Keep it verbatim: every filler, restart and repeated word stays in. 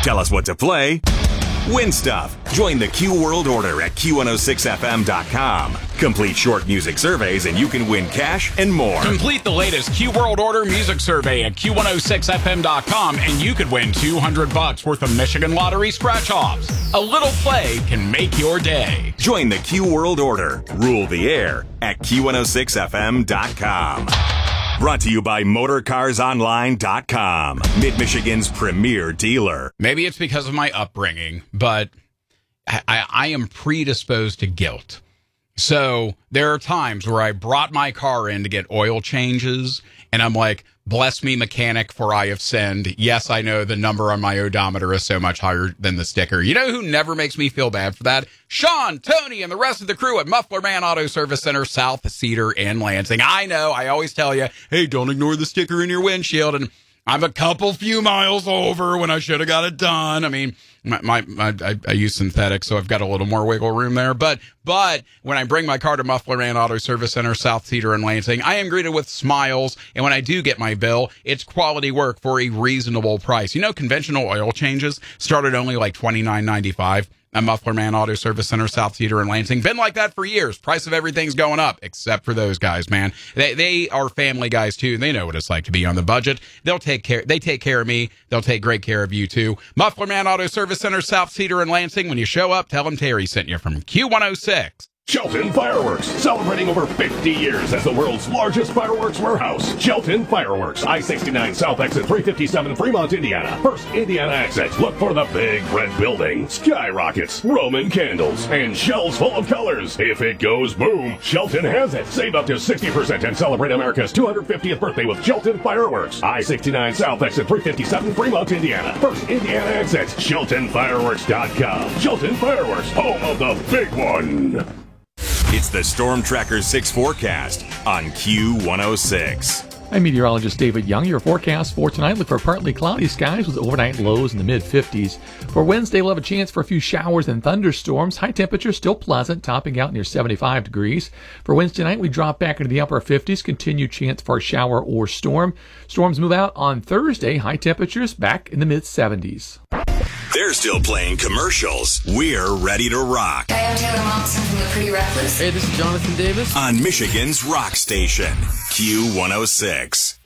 Tell us what to play. Win stuff. Join the Q World Order at Q one oh six F M dot com. Complete short music surveys and you can win cash and more. Complete the latest Q World Order music survey at Q one oh six F M dot com and you could win two hundred bucks worth of Michigan Lottery scratch-offs. A little play can make your day. Join the Q World Order. Rule the air at Q one oh six F M dot com. Brought to you by Motor Cars Online dot com, Mid-Michigan's premier dealer. Maybe it's because of my upbringing, but I, I, I am predisposed to guilt. So there are times where I brought my car in to get oil changes, and I'm like, bless me, mechanic, for I have sinned. Yes, I know the number on my odometer is so much higher than the sticker. You know who never makes me feel bad for that? Sean, Tony, and the rest of the crew at Muffler Man Auto Service Center, South Cedar and Lansing. I know, I always tell you, hey, don't ignore the sticker in your windshield. And I'm a couple few miles over when I should have got it done. I mean, my, my, my I, I use synthetic, so I've got a little more wiggle room there. But, but when I bring my car to Muffler Man Auto Service Center, South Cedar and Lansing, I am greeted with smiles. And when I do get my bill, it's quality work for a reasonable price. You know, conventional oil changes start at only like twenty-nine ninety-five. At Muffler Man Auto Service Center, South Cedar and Lansing. Been like that for years. Price of everything's going up, except for those guys, man. They they are family guys, too. They know what it's like to be on the budget. They'll take care. They take care of me. They'll take great care of you, too. Muffler Man Auto Service Center, South Cedar and Lansing. When you show up, tell them Terry sent you from Q one oh six. Shelton Fireworks, celebrating over fifty years as the world's largest fireworks warehouse. Shelton Fireworks, I sixty-nine South Exit three fifty-seven, Fremont, Indiana. First Indiana exit. Look for the big red building, skyrockets, Roman candles, and shells full of colors. If it goes boom, Shelton has it. Save up to sixty percent and celebrate America's two hundred fiftieth birthday with Shelton Fireworks. I sixty-nine South Exit three fifty-seven, Fremont, Indiana. First Indiana exit. Shelton Fireworks dot com. Shelton Fireworks, home of the big one. It's the Storm Tracker six forecast on Q one oh six. I'm meteorologist David Young. Your forecast for tonight, look for partly cloudy skies with overnight lows in the mid-fifties. For Wednesday, we'll have a chance for a few showers and thunderstorms. High temperature still pleasant, topping out near seventy-five degrees. For Wednesday night, we drop back into the upper fifties. Continued chance for a shower or storm. Storms move out on Thursday. High temperatures back in the mid-seventies. They're still playing commercials. We're ready to rock. Hi, I'm Taylor Momsen from The Pretty Reckless. Hey, this is Jonathan Davis. On Michigan's rock station, Q one oh six.